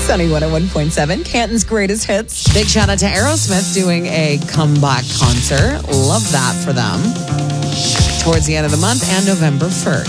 Sunny 101.7, Canton's greatest hits. Big shout out to Aerosmith doing a comeback concert. Love that for them. Towards the end of the month and November 1st.